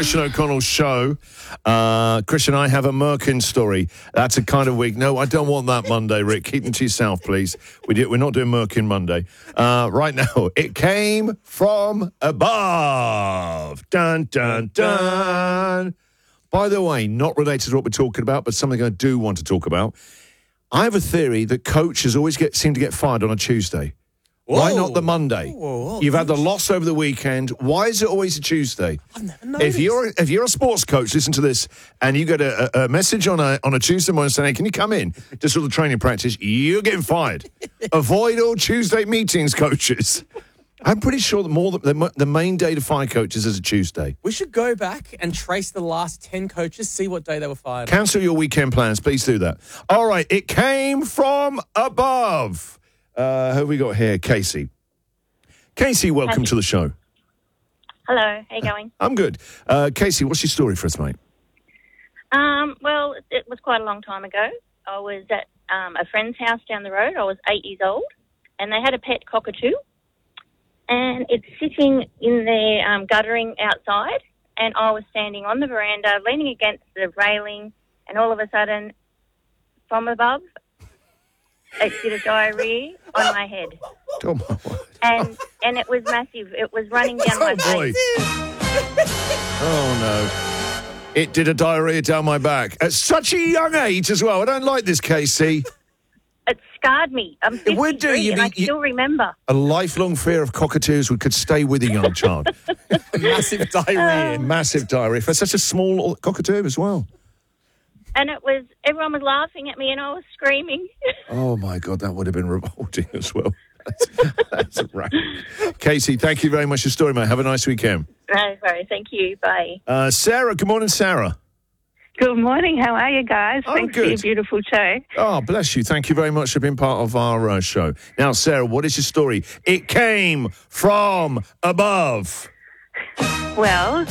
Christian O'Connell's show. Christian, I have a Merkin story. That's a kind of week. No, I don't want that Monday, Rick. Keep them to yourself, please. We're not doing Merkin Monday. Right now, it came from above. Dun, dun, dun. By the way, not related to what we're talking about, but something I do want to talk about. I have a theory that coaches always seem to get fired on a Tuesday. Whoa. Why not the Monday? Whoa, you've had the loss over the weekend. Why is it always a Tuesday? I've never noticed. If you're a sports coach, listen to this, and you get a message on a Tuesday morning saying, hey, can you come in to sort of training practice? You're getting fired. Avoid all Tuesday meetings, coaches. I'm pretty sure that the main day to fire coaches is a Tuesday. We should go back and trace the last 10 coaches, see what day they were fired. Cancel your weekend plans. Please do that. All right. It came from above. Who have we got here? Casey. Casey, welcome to the show. Hello, how you going? I'm good. Casey, what's your story for us, mate? Well, it was quite a long time ago. I was at a friend's house down the road. I was 8 years old, and they had a pet cockatoo, and it's sitting in their guttering outside, and I was standing on the veranda, leaning against the railing, and all of a sudden, from above, it did a diarrhea on my head. Oh, my word. And it was massive. It was running down my face. Oh, no. It did a diarrhea down my back. At such a young age as well. I don't like this, Casey. It scarred me. I'm 53 and I still remember. A lifelong fear of cockatoos could stay with a young child. Massive diarrhea. Massive diarrhea. For such a small cockatoo as well. And everyone was laughing at me and I was screaming. Oh, my God, that would have been revolting as well. That's a wrap. Casey, thank you very much for your story, mate. Have a nice weekend. No worries. Thank you. Bye. Sarah, good morning, Sarah. Good morning. How are you guys? I'm Thanks good. for your beautiful show. Oh, bless you. Thank you very much for being part of our show. Now, Sarah, what is your story? It came from above. Well...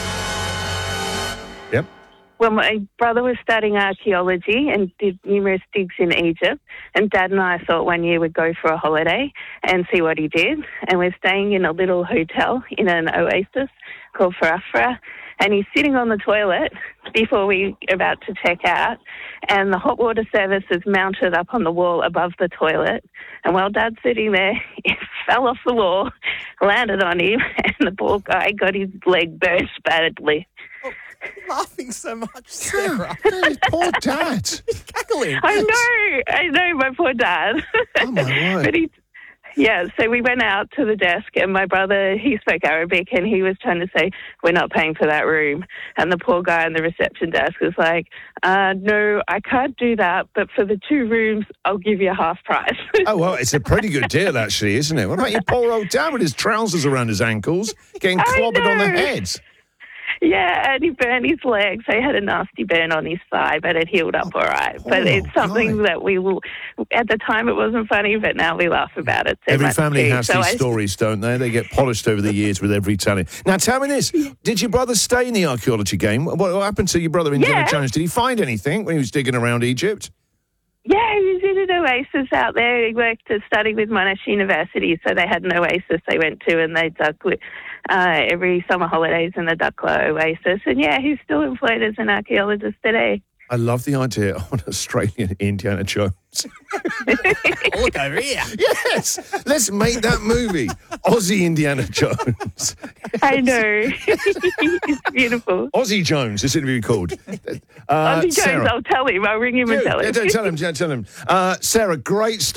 Yep. Well, my brother was studying archaeology and did numerous digs in Egypt, and Dad and I thought one year we'd go for a holiday and see what he did. And we're staying in a little hotel in an oasis called Farafra, and he's sitting on the toilet before we are about to check out, and the hot water service is mounted up on the wall above the toilet. And while Dad's sitting there, it fell off the wall, landed on him, and the poor guy got his leg burst badly. Laughing so much, Sarah. Poor Dad. He's cackling. I know, my poor dad. Oh, my word. But so we went out to the desk, and my brother, he spoke Arabic, and he was trying to say, we're not paying for that room. And the poor guy on the reception desk was like, no, I can't do that, but for the 2 rooms, I'll give you half price. Oh, well, it's a pretty good deal, actually, isn't it? What about your poor old dad with his trousers around his ankles, getting clobbered on the head? Yeah, and he burned his leg, so he had a nasty burn on his thigh, but it healed up all right. But it's something that we will, at the time it wasn't funny, but now we laugh about it so Every much family too. has these stories, don't they? They get polished over the years with every telling. Now, tell me this. Did your brother stay in the archaeology game? What happened to your brother Indiana Jones? Did he find anything when he was digging around Egypt? Yeah, he was in an oasis out there. He worked to study with Monash University, so they had an oasis they went to, and they dug every summer holidays in the Dukla Oasis. And yeah, he's still employed as an archaeologist today. I love the idea of an Australian Indiana Jones. Look over here. Yes, let's make that movie, Aussie Indiana Jones. I know. It's beautiful. Aussie Jones, is it to be called? Aussie Jones, Sarah. I'll tell him. I'll ring him and tell him. Tell him. Sarah, great story.